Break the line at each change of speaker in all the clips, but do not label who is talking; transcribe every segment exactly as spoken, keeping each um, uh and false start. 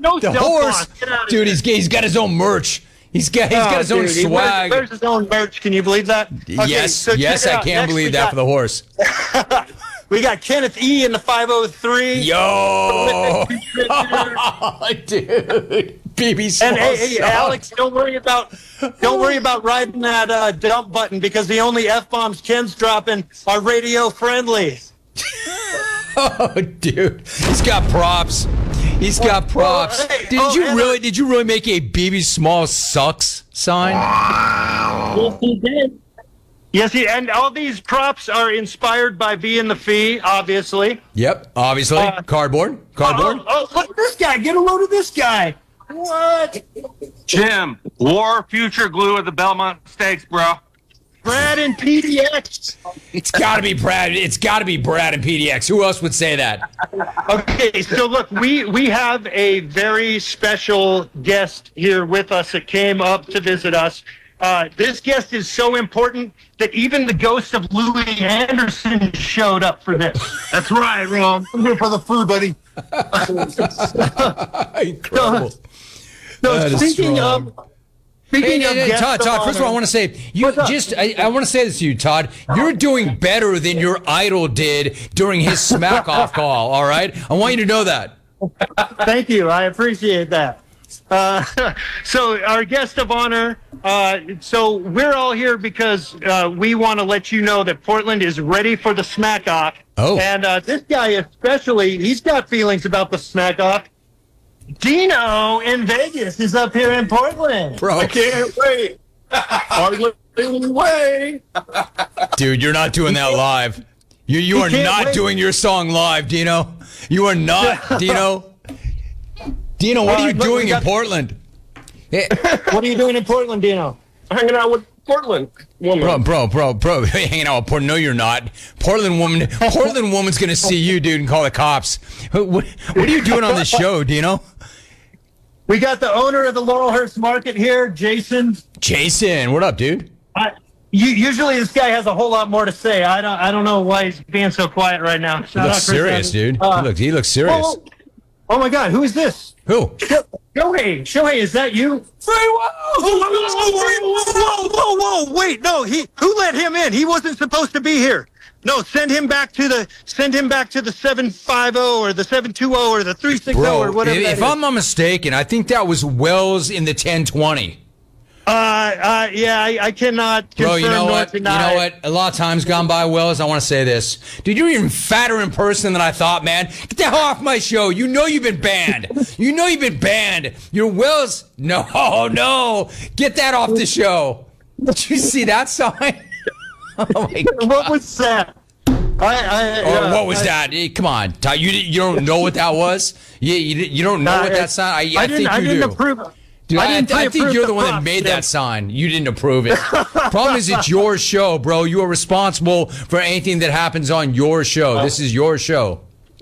no
the
soap
horse,
box. Get out of
dude.
here.
He's he's got his own merch. He's got he's got
Oh,
his own
dude, he wears-
swag.
Wears his own merch. Can you believe that? Okay,
yes,
so
yes,
check it
I
out.
can
Next
believe
we
that
got-
for the horse.
We got Kenneth E. in the five oh three.
Yo, dude, B B Small
And hey, hey,
sucks.
Alex, don't worry about don't worry about riding that uh, dump button because the only f bombs Ken's dropping are radio friendly.
Oh, dude, he's got props. He's got props.
Oh, hey,
Did
oh,
you
and,
really?
uh,
Did you really make a B B Small sucks sign?
Yes, he did. Yes, he and all these props are inspired by V and the Fee, obviously.
Yep, obviously.
Uh,
Cardboard. Cardboard.
Oh, oh, look at this guy! Get a load of this guy. What?
Jim, War Future Glue at the Belmont Stakes, bro.
Brad and P D X.
It's got to be Brad. It's got to be Brad and P D X. Who else would say that?
Okay, so look, we we have a very special guest here with us that came up to visit us. Uh, this guest is so important that even the ghost of Louis Anderson showed up for this.
That's right, Ron.
I'm here for the food, buddy.
Incredible.
So
That is
speaking
strong.
of, speaking
Hey,
of
hey, hey,
guest
Todd,
of
Todd, first of all, I
honor-
want to say, you
What's up?
just, I, I want to say this to you, Todd. You're doing better than your idol did during his smack off call, all right? I want you to know that.
Thank you. I appreciate that. Uh, so our guest of honor, uh, so we're all here because uh, we want to let you know that Portland is ready for the smack off.
Oh.
And uh, this guy especially, he's got feelings about the smack off. Dino in Vegas is up here in Portland.
Bro,
I can't wait. Hardly way.
dude, you're not doing that live. You you
He
are
can't
not
wait.
doing your song live, Dino. You are not, Dino. Dino, what
Uh,
are you
look, we
doing in
got-
Portland? Hey,
What are you doing in Portland, Dino?
Hanging out with Portland woman.
bro, bro, bro, bro, hanging out with Portland. No, you're not. Portland woman, Portland woman's gonna see you, dude, and call the cops. What, what, what are you doing on the show, Dino?
We got the owner of the Laurelhurst Market here, Jason.
Jason, what up, dude?
I, you, usually this guy has a whole lot more to say. I don't. I don't know why he's being so quiet right now.
He
Shout
looks
out Chris
serious,
Evans.
dude.
Uh,
he looks, he looks serious.
oh, oh my God, who is this?
Who?
Shohei. Shohei, is that you? Whoa, whoa, whoa, whoa! Wait, no. He who let him in? He wasn't supposed to be here. No, send him back to the send him back to the seven five zero or the seven two zero or the three six zero or
Bro,
whatever.
if,
that
if
is.
I'm not mistaken, I think that was Wells in the ten twenty.
Uh, uh, yeah, I, I cannot confirm
Bro, you know
nor
what? You
deny.
know what? A lot of times gone by, Wells, I want to say this. Dude, you're even fatter in person than I thought, man. Get the hell off my show. You know you've been banned. You know you've been banned. You're Wells. No, no. Get that off the show. Did you see that sign? Oh, my God.
What was that? I, I,
Oh,
uh,
what was
I-
that? Eh, come on, Ty, you you don't know what that was? You you, you don't know
Uh,
what that sign? I, I,
I didn't.
think
I
you
didn't
do.
approve.
Dude, I,
I didn't
I think
pre-approve
you're the
the
one that
props,
made
Jim.
that sign. You didn't approve it. Problem is, it's your show, bro. You are responsible for anything that happens on your show. This is your show.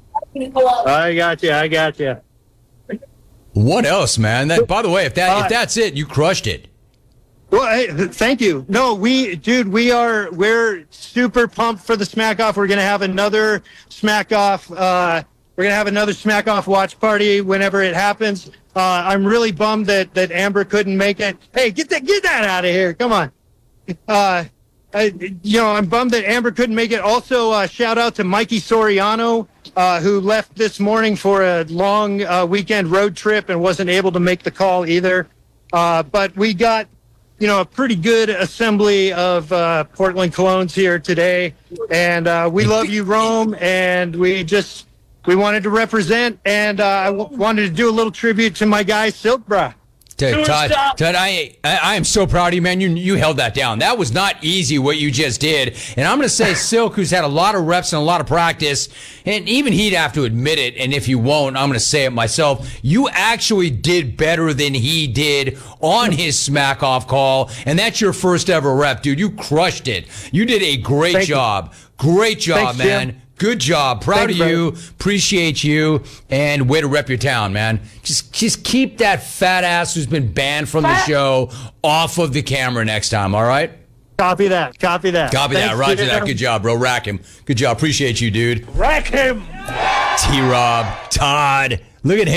I got you. I got you.
What else, man? That, by the way, if that
Uh,
if that's it, you crushed it.
Well, hey, th- thank you. No, we, dude, we are we're super pumped for the Smack Off. We're gonna have another Smack Off. Uh, we're gonna have another Smack Off watch party whenever it happens. Uh, I'm really bummed that that Amber couldn't make it. Hey, get that get that out of here! Come on. Uh, I, you know, I'm bummed that Amber couldn't make it. Also, uh, shout out to Mikey Soriano, uh, who left this morning for a long uh, weekend road trip and wasn't able to make the call either. Uh, but we got, you know, a pretty good assembly of uh, Portland Colognes here today, and uh, we love you, Rome, and we just we wanted to represent, and uh, I w- wanted to do a little tribute to my guy Silkbra.
Todd, Todd, Todd, I, I I am so proud of you, man. You you held that down. That was not easy what you just did. And I'm going to say Silk, who's had a lot of reps and a lot of practice, and even he'd have to admit it. And if you won't, I'm going to say it myself. You actually did better than he did on his smack off call, and that's your first ever rep, dude. You crushed it. You did a great
Thank you.
job. Great job,
Thanks,
man.
Jim.
Good job. Proud
Thank
of
you,
you. Appreciate you. And way to rep your town, man. Just just keep that fat ass who's been banned from the show off of the camera next time, all right?
Copy that. Copy that.
Copy that.
Thanks,
Roger
Jim.
that. Good job, bro. Rack him. Good job. Appreciate you, dude.
Rack him.
T-Rob. Todd. Look at him.